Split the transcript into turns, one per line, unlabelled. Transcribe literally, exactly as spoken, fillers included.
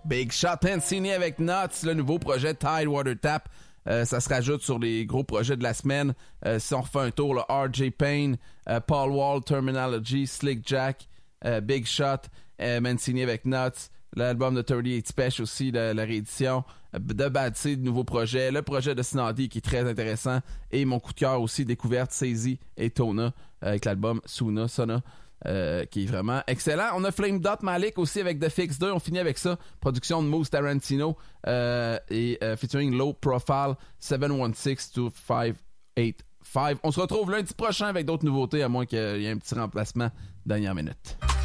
Big Shot Mancini avec Nuts, le nouveau projet Tidewater Tap. Euh, ça se rajoute sur les gros projets de la semaine. Euh, si on refait un tour, là, R J Payne, euh, Paul Wall, Terminology, Slick Jack, euh, Big Shot, euh, Mancini avec Nuts, l'album de trente-huit Special aussi, la, la réédition, euh, de Bad Seed, nouveau projet, le projet de Snoddy qui est très intéressant, et mon coup de cœur aussi, découverte Sazy et Tona, euh, avec l'album Suna, Sona. Euh, qui est vraiment excellent. On a Flame Dot Malik aussi avec The Fix deux. On finit avec ça. Production de Moose Tarantino euh, et euh, featuring Low Profile sept un six deux cinq huit cinq. On se retrouve lundi prochain avec d'autres nouveautés, à moins qu'il y ait un petit remplacement dernière minute.